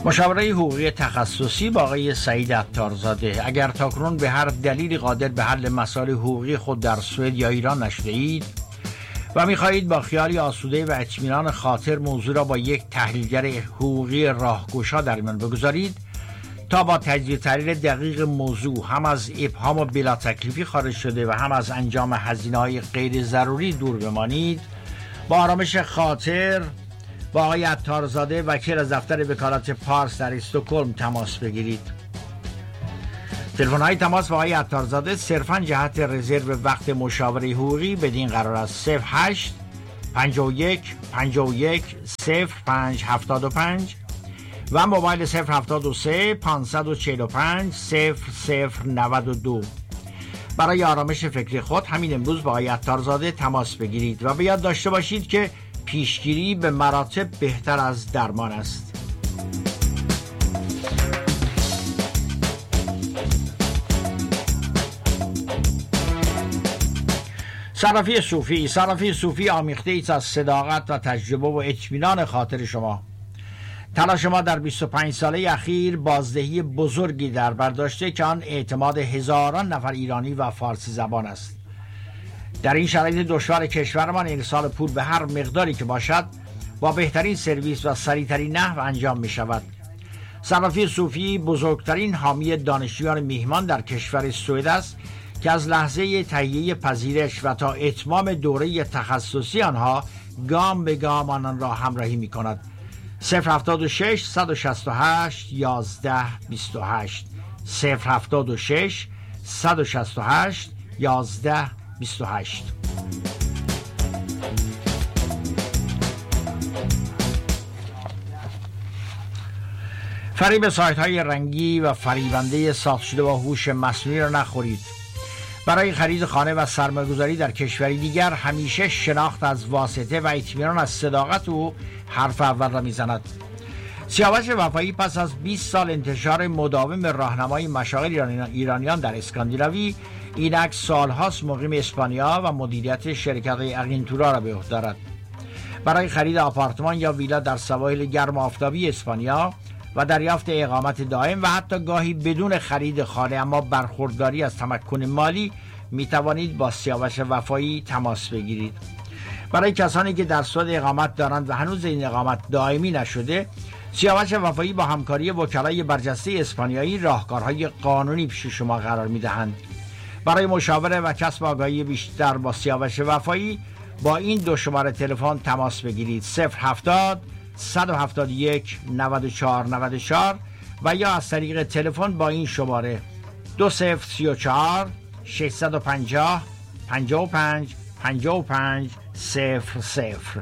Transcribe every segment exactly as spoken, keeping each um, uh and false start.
مشاوره حقوقی تخصصی با آقای سعید عطارزاده. اگر تاکنون به هر دلیلی قادر به حل مسائل حقوقی خود در سوئد یا ایران نشده اید و می‌خواهید با خیالی آسوده و اطمینان خاطر موضوع را با یک تحلیلگر حقوقی راهگشا در میان بگذارید تا با تجزیه تحلیل دقیق موضوع هم از ابهام و بلا تکلیفی خارج شده و هم از انجام هزینه‌های غیر ضروری دور بمانید، با آرامش خاطر با آقای عطارزاده وکیل از دفتر وکالت پارس در استکهلم تماس بگیرید. تلفن های تماس با آقای عطارزاده صرفاً جهت رزرو وقت مشاوره حقوقی بدین قرار است: صفر هشت پنجاه و یک پنجاه و یک صفر پنج هفتاد و پنج و موبایل صفر هفتاد و سه پانصد و چهل و پنج صفر صفر نود و دو. برای آرامش فکری خود همین امروز با آقای عطارزاده تماس بگیرید و به یاد داشته باشید که پیشگیری به مراتب بهتر از درمان است. صرافی صوفی. صرافی صوفی آمیخته ایست از صداقت و تجربه و اطمینان خاطر شما. تلاش ما در بیست و پنج ساله اخیر بازدهی بزرگی در بر داشته که آن اعتماد هزاران نفر ایرانی و فارسی زبان است. در این شرایط دشوار کشورمان ارسال پول به هر مقداری که باشد با بهترین سرویس و سریعترین نحو انجام می شود. صرافی صوفی بزرگترین حامی دانشجویان میهمان در کشور سوئد است که از لحظه تهیه پذیرش و تا اتمام دوره تخصصی آنها گام به گام آنان را همراهی می کند. صفر هفتاد و شش صد و شصت و هشت یازده بیست و هشت صفر هفتاد و شش صد و شصت و هشت یازده بیست و هشت. فریب سایت های رنگی و فریبنده ساخته شده با هوش مصنوعی را نخورید. برای خرید خانه و سرمایه‌گذاری در کشوری دیگر همیشه شناخت از واسطه و اطمینان از صداقت او حرف اول را میزند. سیاوش وفایی پس از بیست سال انتشار مداوم راهنمای مشاغل ایرانیان در اسکاندیناوی اینک سالهاست مقیم اسپانیا و مدیریت شرکت اگنتورا را به عهده دارد. برای خرید آپارتمان یا ویلا در سواحل گرم آفتابی اسپانیا و دریافت اقامت دائم و حتی گاهی بدون خرید خانه اما برخورداری از تمکن مالی می توانید با سیاوش وفایی تماس بگیرید. برای کسانی که در سوئد اقامت دارند و هنوز این اقامت دائمی نشده، سیاوش وفایی با همکاری وکلای برجسته اسپانیایی راهکارهای قانونی پیش شما قرار می دهند. برای مشاوره و کسب آگاهی بیشتر با سیاوش وفایی با این دو شماره تلفن تماس بگیرید: صفر هفتاد صد و هفتاد و یک نود و چهار نود و چهار و یا از طریق تلفن با این شماره دو صفر سی و چهار ششصد و پنجاه پنجاه و پنج پنجاه و پنج صفر صفر.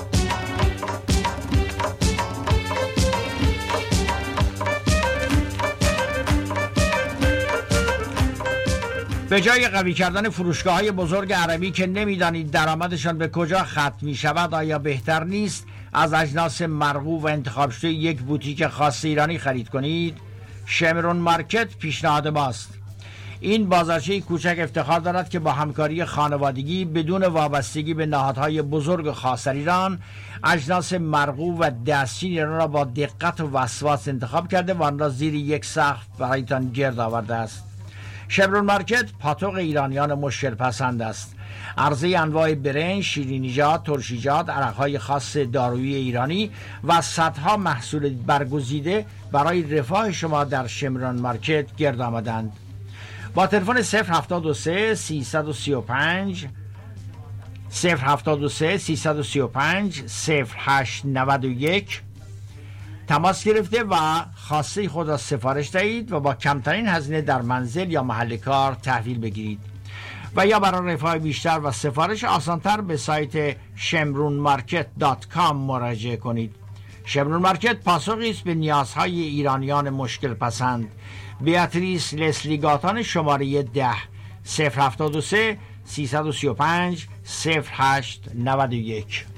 به جای قوی کردن فروشگاه‌های بزرگ عربی که نمی‌دانید درآمدشان به کجا ختم می‌شود، آیا بهتر نیست از اجناس مرغوب و انتخاب شده یک بوتیک خاص ایرانی خرید کنید؟ شمرون مارکت پیشنهاد ماست. این بازارچه کوچک افتخار دارد که با همکاری خانوادگی بدون وابستگی به نهادهای بزرگ خاص در ایران اجناس مرغوب و دستچین ایران را با دقت و وسواس انتخاب کرده و آن را زیر یک سقف برایتان گرد آورده است. شمرون مارکت پاتوق ایرانیان مشکل پسند است. عرضه انواع برنج، شیرینیجات، ترشیجات، عرقهای خاص دارویی ایرانی و صدها محصول برگزیده برای رفاه شما در شمرون مارکت گرد آمدند. با تلفن صفر هفتاد و سه سیصد و سی و پنج صفر هفتاد و سه سیصد و سی و پنج صفر هشت نود و یک تماس گرفته و خواسته خود را سفارش دهید و با کمترین هزینه در منزل یا محل کار تحویل بگیرید و یا برای رفاه بیشتر و سفارش آسانتر به سایت شمرون مارکت دات کام مراجعه کنید. شمرون مارکت پاسخی است به نیازهای ایرانیان مشکل پسند. بیاتریس لسلی گاتان شماره ده صفر هفتاد و سه سیصد و سی و پنج صفر هشت نود و یک.